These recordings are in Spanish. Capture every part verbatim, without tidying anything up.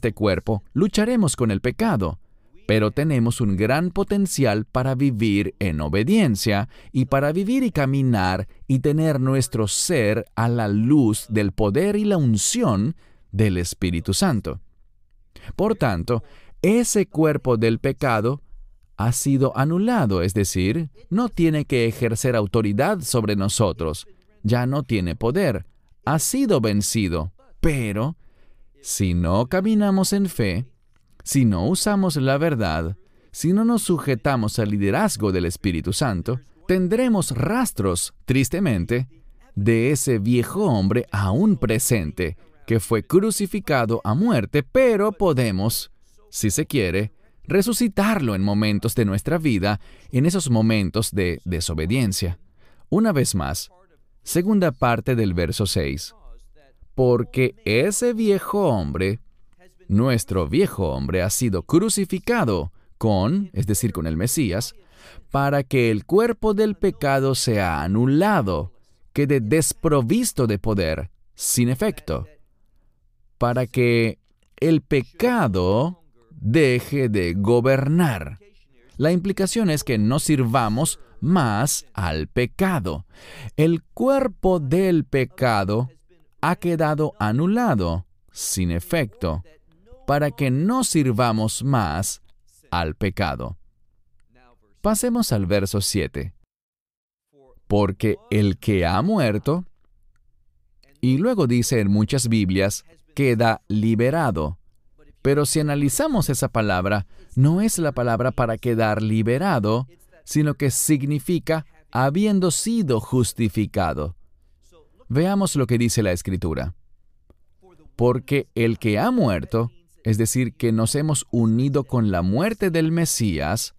este cuerpo, lucharemos con el pecado, pero tenemos un gran potencial para vivir en obediencia y para vivir y caminar y tener nuestro ser a la luz del poder y la unción del Espíritu Santo. Por tanto, ese cuerpo del pecado ha sido anulado, es decir, no tiene que ejercer autoridad sobre nosotros, ya no tiene poder, ha sido vencido. Pero, si no caminamos en fe, si no usamos la verdad, si no nos sujetamos al liderazgo del Espíritu Santo, tendremos rastros, tristemente, de ese viejo hombre aún presente, que fue crucificado a muerte, pero podemos, si se quiere, resucitarlo en momentos de nuestra vida, en esos momentos de desobediencia. Una vez más, segunda parte del verso seis. Porque ese viejo hombre, nuestro viejo hombre, ha sido crucificado con, es decir, con el Mesías, para que el cuerpo del pecado sea anulado, quede desprovisto de poder, sin efecto, para que el pecado deje de gobernar. La implicación es que no sirvamos más al pecado. El cuerpo del pecado ha quedado anulado, sin efecto, para que no sirvamos más al pecado. Pasemos al verso siete. Porque el que ha muerto, y luego dice en muchas Biblias, queda liberado. Pero si analizamos esa palabra, no es la palabra para quedar liberado, sino que significa habiendo sido justificado. Veamos lo que dice la Escritura. Porque el que ha muerto, es decir, que nos hemos unido con la muerte del Mesías,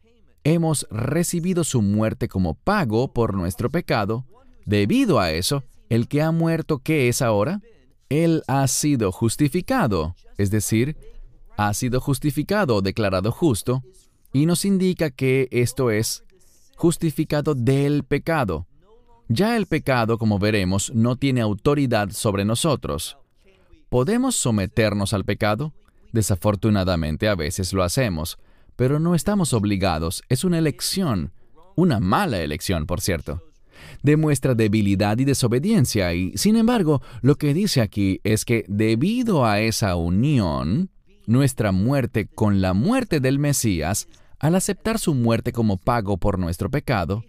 hemos recibido su muerte como pago por nuestro pecado. Debido a eso, el que ha muerto, ¿qué es ahora? Él ha sido justificado, es decir, ha sido justificado, declarado justo, y nos indica que esto es justificado del pecado. Ya el pecado, como veremos, no tiene autoridad sobre nosotros. ¿Podemos someternos al pecado? Desafortunadamente a veces lo hacemos, pero no estamos obligados. Es una elección, una mala elección, por cierto. Demuestra debilidad y desobediencia, y sin embargo, lo que dice aquí es que debido a esa unión, nuestra muerte con la muerte del Mesías, al aceptar su muerte como pago por nuestro pecado,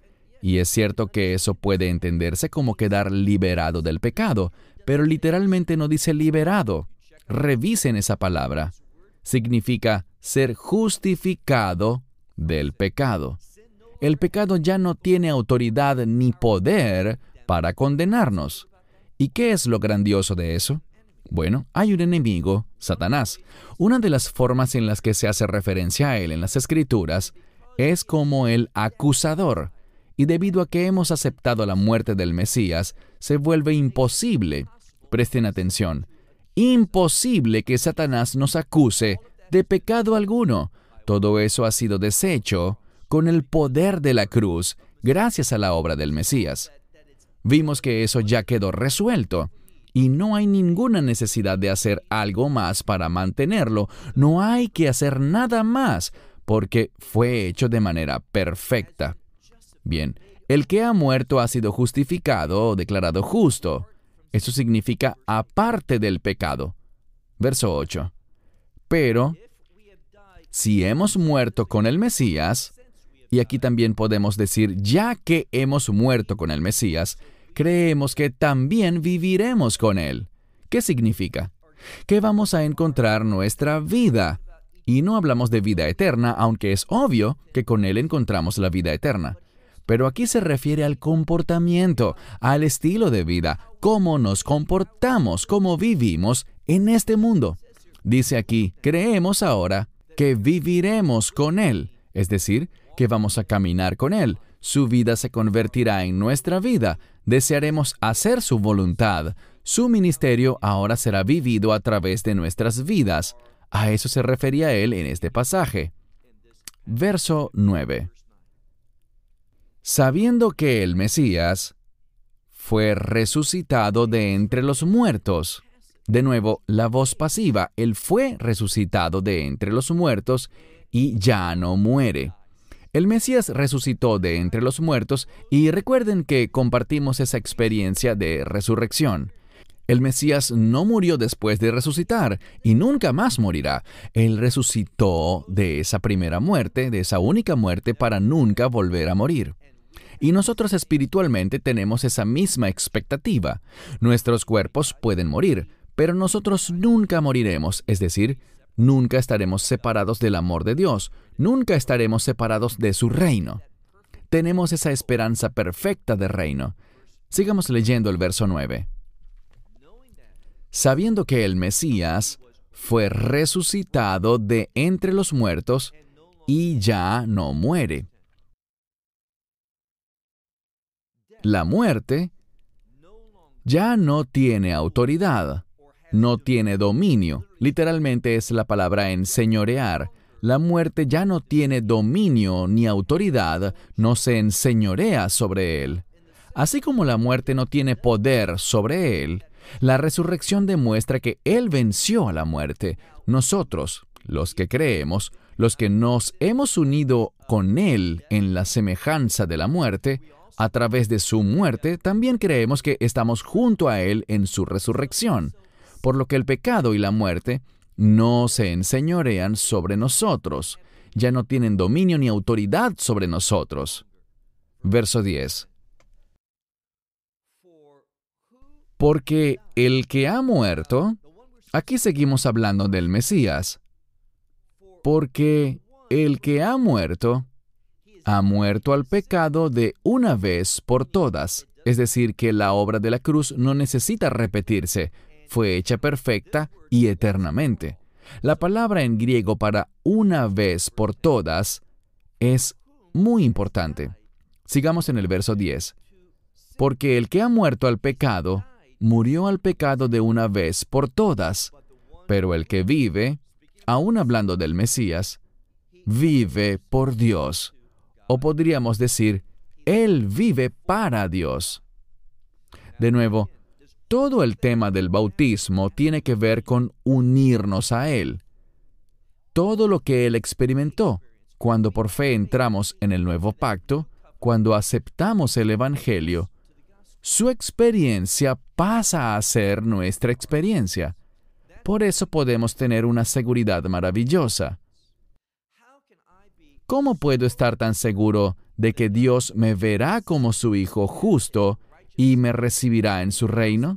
y es cierto que eso puede entenderse como quedar liberado del pecado, pero literalmente no dice liberado. Revisen esa palabra. Significa ser justificado del pecado. El pecado ya no tiene autoridad ni poder para condenarnos. ¿Y qué es lo grandioso de eso? Bueno, hay un enemigo, Satanás. Una de las formas en las que se hace referencia a él en las Escrituras es como el acusador. Y debido a que hemos aceptado la muerte del Mesías, se vuelve imposible, presten atención, imposible que Satanás nos acuse de pecado alguno. Todo eso ha sido deshecho con el poder de la cruz, gracias a la obra del Mesías. Vimos que eso ya quedó resuelto, y no hay ninguna necesidad de hacer algo más para mantenerlo. No hay que hacer nada más, porque fue hecho de manera perfecta. Bien, el que ha muerto ha sido justificado o declarado justo. Eso significa aparte del pecado. Verso ocho. Pero, si hemos muerto con el Mesías, y aquí también podemos decir, ya que hemos muerto con el Mesías, creemos que también viviremos con Él. ¿Qué significa? Que vamos a encontrar nuestra vida. Y no hablamos de vida eterna, aunque es obvio que con Él encontramos la vida eterna. Pero aquí se refiere al comportamiento, al estilo de vida, cómo nos comportamos, cómo vivimos en este mundo. Dice aquí, creemos ahora que viviremos con Él, es decir, que vamos a caminar con Él. Su vida se convertirá en nuestra vida. Desearemos hacer su voluntad. Su ministerio ahora será vivido a través de nuestras vidas. A eso se refería Él en este pasaje. Verso nueve. Sabiendo que el Mesías fue resucitado de entre los muertos. De nuevo, la voz pasiva, Él fue resucitado de entre los muertos y ya no muere. El Mesías resucitó de entre los muertos y recuerden que compartimos esa experiencia de resurrección. El Mesías no murió después de resucitar y nunca más morirá. Él resucitó de esa primera muerte, de esa única muerte, para nunca volver a morir. Y nosotros espiritualmente tenemos esa misma expectativa. Nuestros cuerpos pueden morir, pero nosotros nunca moriremos, es decir, nunca estaremos separados del amor de Dios, nunca estaremos separados de su reino. Tenemos esa esperanza perfecta de reino. Sigamos leyendo el verso nueve. Sabiendo que el Mesías fue resucitado de entre los muertos y ya no muere. La muerte ya no tiene autoridad, no tiene dominio. Literalmente es la palabra enseñorear. La muerte ya no tiene dominio ni autoridad, no se enseñorea sobre él. Así como la muerte no tiene poder sobre él, la resurrección demuestra que Él venció a la muerte. Nosotros, los que creemos, los que nos hemos unido con Él en la semejanza de la muerte, a través de su muerte, también creemos que estamos junto a Él en su resurrección, por lo que el pecado y la muerte no se enseñorean sobre nosotros, ya no tienen dominio ni autoridad sobre nosotros. Verso diez. Porque el que ha muerto, aquí seguimos hablando del Mesías, porque el que ha muerto, ha muerto al pecado de una vez por todas. Es decir, que la obra de la cruz no necesita repetirse, fue hecha perfecta y eternamente. La palabra en griego para una vez por todas es muy importante. Sigamos en el verso diez. Porque el que ha muerto al pecado, murió al pecado de una vez por todas, pero el que vive, aún hablando del Mesías, vive por Dios. O podríamos decir, Él vive para Dios. De nuevo, todo el tema del bautismo tiene que ver con unirnos a Él. Todo lo que Él experimentó, cuando por fe entramos en el nuevo pacto, cuando aceptamos el Evangelio, su experiencia pasa a ser nuestra experiencia. Por eso podemos tener una seguridad maravillosa. ¿Cómo puedo estar tan seguro de que Dios me verá como su Hijo justo y me recibirá en su reino?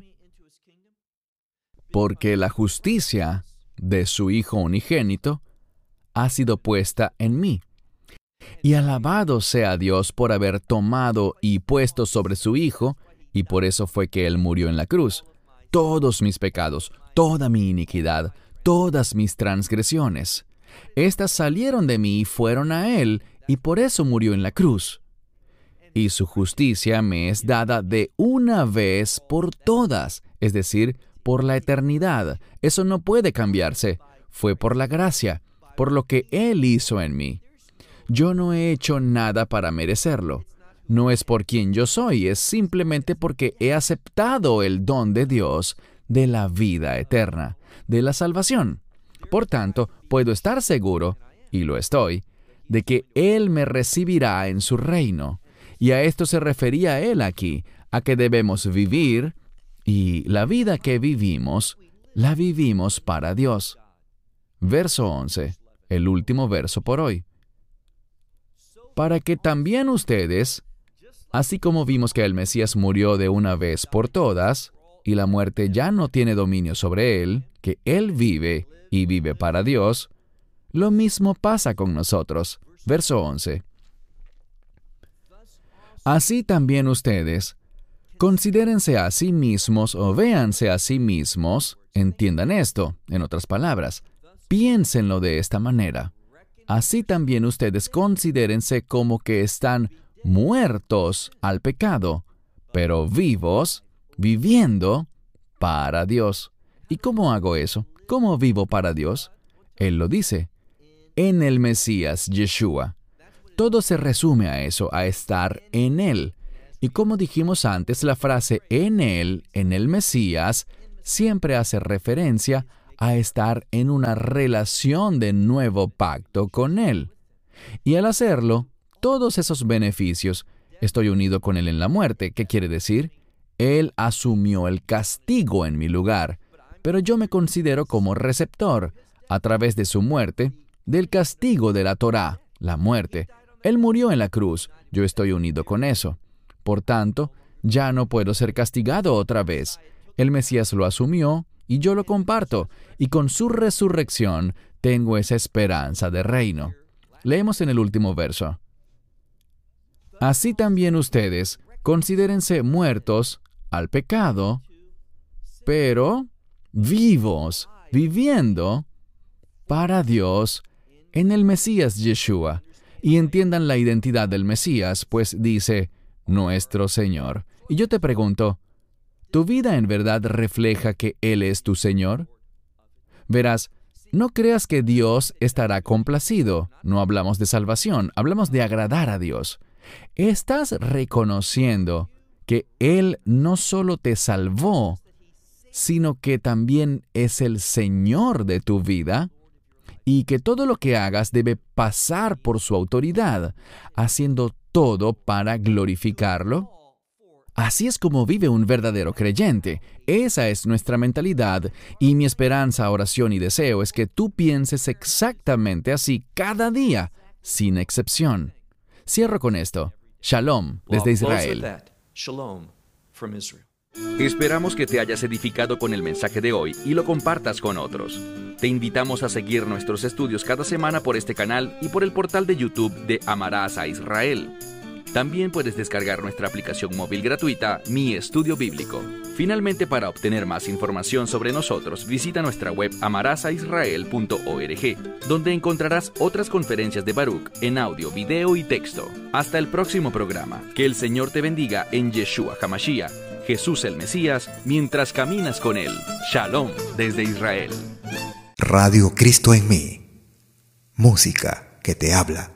Porque la justicia de su Hijo unigénito ha sido puesta en mí. Y alabado sea Dios por haber tomado y puesto sobre su Hijo, y por eso fue que Él murió en la cruz, todos mis pecados, toda mi iniquidad, todas mis transgresiones. Estas salieron de mí y fueron a Él, y por eso murió en la cruz. Y su justicia me es dada de una vez por todas, es decir, por la eternidad. Eso no puede cambiarse. Fue por la gracia, por lo que Él hizo en mí. Yo no he hecho nada para merecerlo. No es por quien yo soy, es simplemente porque he aceptado el don de Dios de la vida eterna, de la salvación. Por tanto, puedo estar seguro, y lo estoy, de que Él me recibirá en su reino. Y a esto se refería Él aquí, a que debemos vivir, y la vida que vivimos, la vivimos para Dios. Verso once, el último verso por hoy. Para que también ustedes, así como vimos que el Mesías murió de una vez por todas, y la muerte ya no tiene dominio sobre Él, que Él vive y vive para Dios, lo mismo pasa con nosotros. Verso once. Así también ustedes, considérense a sí mismos o véanse a sí mismos, entiendan esto, en otras palabras, piénsenlo de esta manera. Así también ustedes considérense como que están muertos al pecado, pero vivos, viviendo para Dios. ¿Y cómo hago eso? ¿Cómo vivo para Dios? Él lo dice, en el Mesías, Yeshua. Todo se resume a eso, a estar en Él. Y como dijimos antes, la frase en Él, en el Mesías, siempre hace referencia a estar en una relación de nuevo pacto con Él. Y al hacerlo, todos esos beneficios, estoy unido con Él en la muerte. ¿Qué quiere decir? Él asumió el castigo en mi lugar, pero yo me considero como receptor, a través de su muerte, del castigo de la Torá, la muerte. Él murió en la cruz, yo estoy unido con eso. Por tanto, ya no puedo ser castigado otra vez. El Mesías lo asumió y yo lo comparto, y con su resurrección tengo esa esperanza de reino. Leemos en el último verso. Así también ustedes, considérense muertos al pecado, pero vivos, viviendo para Dios en el Mesías Yeshua. Y entiendan la identidad del Mesías, pues dice, nuestro Señor. Y yo te pregunto, ¿tu vida en verdad refleja que Él es tu Señor? Verás, no creas que Dios estará complacido. No hablamos de salvación, hablamos de agradar a Dios. Estás reconociendo que Él no solo te salvó, sino que también es el Señor de tu vida, y que todo lo que hagas debe pasar por su autoridad, haciendo todo para glorificarlo. Así es como vive un verdadero creyente. Esa es nuestra mentalidad, y mi esperanza, oración y deseo es que tú pienses exactamente así cada día, sin excepción. Cierro con esto. Shalom desde Israel. Esperamos que te hayas edificado con el mensaje de hoy y lo compartas con otros. Te invitamos a seguir nuestros estudios cada semana por este canal y por el portal de YouTube de Amarás a Israel. También puedes descargar nuestra aplicación móvil gratuita, Mi Estudio Bíblico. Finalmente, para obtener más información sobre nosotros, visita nuestra web amarás a israel punto org, donde encontrarás otras conferencias de Baruch en audio, video y texto. Hasta el próximo programa. Que el Señor te bendiga en Yeshua HaMashiach, Jesús el Mesías, mientras caminas con Él. Shalom desde Israel. Radio Cristo en mí. Música que te habla.